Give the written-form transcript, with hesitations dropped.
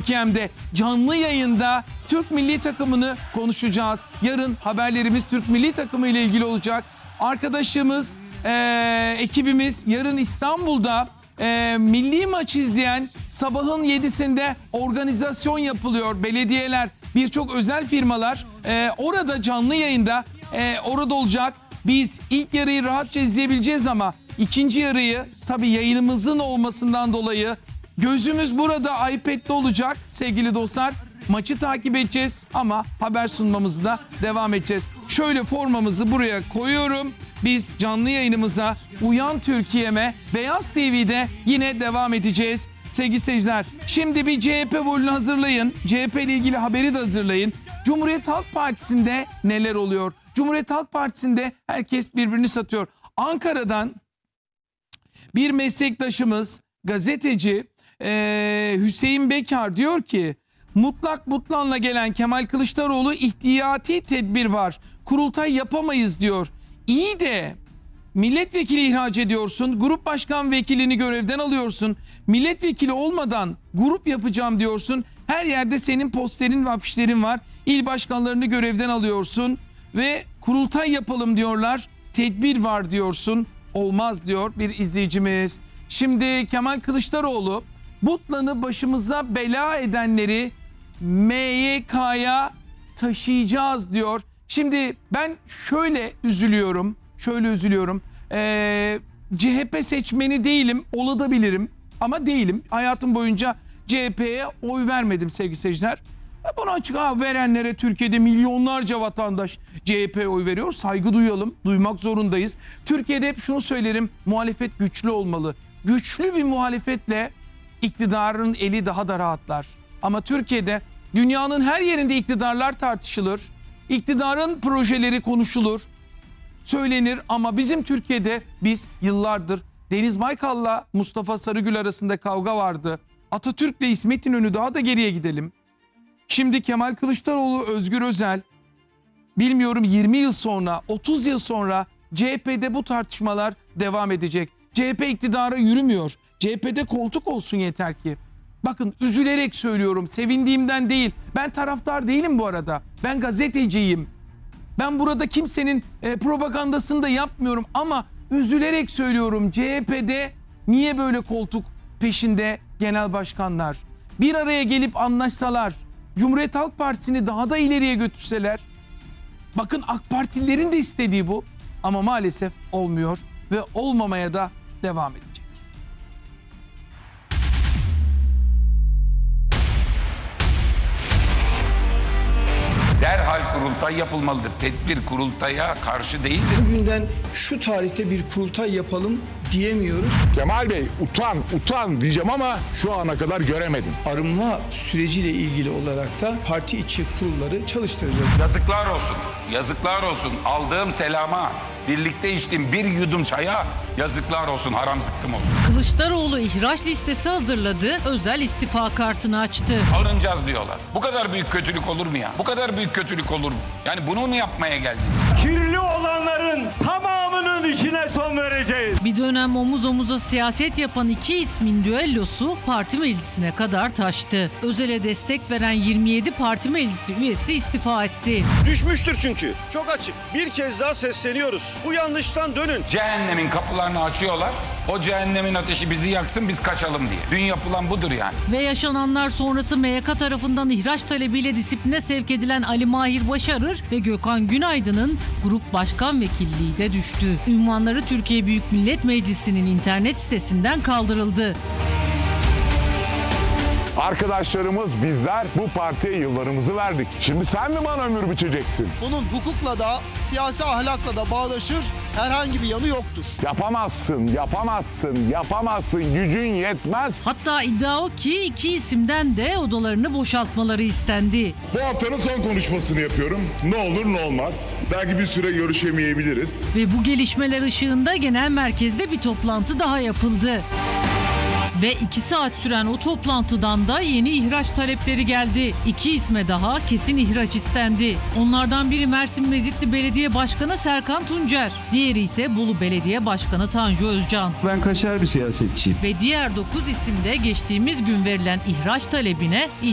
Türkiye'mde canlı yayında Türk milli takımını konuşacağız. Yarın haberlerimiz Türk milli takımı ile ilgili olacak. Arkadaşımız, ekibimiz yarın İstanbul'da milli maç izleyen sabahın 7'sinde organizasyon yapılıyor. Belediyeler, birçok özel firmalar orada canlı yayında orada olacak. Biz ilk yarıyı rahatça izleyebileceğiz ama ikinci yarıyı tabii yayınımızın olmasından dolayı gözümüz burada iPad'de olacak sevgili dostlar. Maçı takip edeceğiz ama haber sunmamızı da devam edeceğiz. Şöyle formamızı buraya koyuyorum. Biz canlı yayınımıza Uyan Türkiye'me Beyaz TV'de yine devam edeceğiz. Sevgili seyirciler, şimdi bir CHP volünü hazırlayın. CHP ile ilgili haberi de hazırlayın. Cumhuriyet Halk Partisi'nde neler oluyor? Cumhuriyet Halk Partisi'nde herkes birbirini satıyor. Ankara'dan bir meslektaşımız, gazeteci Hüseyin Bekar diyor ki, mutlak butlanla gelen Kemal Kılıçdaroğlu ihtiyati tedbir var. Kurultay yapamayız diyor. İyi de milletvekili ihraç ediyorsun, grup başkan vekilini görevden alıyorsun, milletvekili olmadan grup yapacağım diyorsun. Her yerde senin posterin ve afişlerin var. İl başkanlarını görevden alıyorsun ve kurultay yapalım diyorlar. Tedbir var diyorsun. Olmaz diyor bir izleyicimiz. Şimdi Kemal Kılıçdaroğlu Butlan'ı başımıza bela edenleri MYK'ya taşıyacağız diyor. Şimdi ben şöyle üzülüyorum. CHP seçmeni değilim, olabilirim ama değilim. Hayatım boyunca CHP'ye oy vermedim sevgili seyirciler. Bunu açık verenlere Türkiye'de milyonlarca vatandaş CHP'ye oy veriyor. Saygı duyalım, duymak zorundayız. Türkiye'de hep şunu söylerim, muhalefet güçlü olmalı. Güçlü bir muhalefetle iktidarın eli daha da rahatlar. Ama Türkiye'de dünyanın her yerinde iktidarlar tartışılır. İktidarın projeleri konuşulur, söylenir ama bizim Türkiye'de biz yıllardır Deniz Baykal'la Mustafa Sarıgül arasında kavga vardı. Atatürk'le İsmet İnönü daha da geriye gidelim. Şimdi Kemal Kılıçdaroğlu, Özgür Özel, bilmiyorum 20 yıl sonra, 30 yıl sonra CHP'de bu tartışmalar devam edecek. CHP iktidara yürümüyor. CHP'de koltuk olsun yeter ki. Bakın üzülerek söylüyorum, sevindiğimden değil. Ben taraftar değilim bu arada. Ben gazeteciyim. Ben burada kimsenin propagandasını da yapmıyorum ama üzülerek söylüyorum, CHP'de niye böyle koltuk peşinde genel başkanlar? Bir araya gelip anlaşsalar, Cumhuriyet Halk Partisi'ni daha da ileriye götürseler, bakın AK Partililerin de istediği bu ama maalesef olmuyor ve olmamaya da devam edecek. Derhal kurultay yapılmalıdır. Tedbir kurultaya karşı değildir. Bugünden şu tarihte bir kurultay yapalım diyemiyoruz. Kemal Bey utan diyeceğim ama şu ana kadar göremedim. Arınma süreciyle ilgili olarak da parti içi kurulları çalıştıracak. Yazıklar olsun. Yazıklar olsun. Aldığım selama, birlikte içtiğim bir yudum çaya yazıklar olsun, haram zıkkım olsun. Kılıçdaroğlu ihraç listesi hazırladı, özel istifa kartını açtı. Alınacağız diyorlar. Bu kadar büyük kötülük olur mu ya? Bu kadar büyük kötülük olur mu? Yani bunu mu yapmaya geldiniz? Kirli olanların tamamının işine son vereceğiz. Bir dönem omuz omuza siyaset yapan iki ismin düellosu parti meclisine kadar taştı. Özel'e destek veren 27 parti meclisi üyesi istifa etti. Düşmüştür çünkü. Çok açık. Bir kez daha sesleniyoruz. Bu yanlıştan dönün. Cehennemin kapılarını açıyorlar. O cehennemin ateşi bizi yaksın, biz kaçalım diye. Dün yapılan budur yani. Ve yaşananlar sonrası MYK tarafından ihraç talebiyle disipline sevk edilen Ali Mahir Başarır ve Gökhan Günaydın'ın grup başkan vekilliği de düştü. Ünvanları Türkiye Büyük Millet Meclisi'nin internet sitesinden kaldırıldı. Arkadaşlarımız, bizler bu partiye yıllarımızı verdik. Şimdi sen mi bana ömür biçeceksin? Bunun hukukla da siyasi ahlakla da bağdaşır herhangi bir yanı yoktur. Yapamazsın. Gücün yetmez. Hatta iddia o ki iki isimden de odalarını boşaltmaları istendi. Bu haftanın son konuşmasını yapıyorum. Ne olur ne olmaz. Belki bir süre görüşemeyebiliriz. Ve bu gelişmeler ışığında genel merkezde bir toplantı daha yapıldı. Ve 2 saat süren o toplantıdan da yeni ihraç talepleri geldi. 2 isme daha kesin ihraç istendi. Onlardan biri Mersin Mezitli Belediye Başkanı Serkan Tuncer. Diğeri ise Bolu Belediye Başkanı Tanju Özcan. Ben kaşar bir siyasetçiyim. Ve diğer 9 isim de geçtiğimiz gün verilen ihraç talebine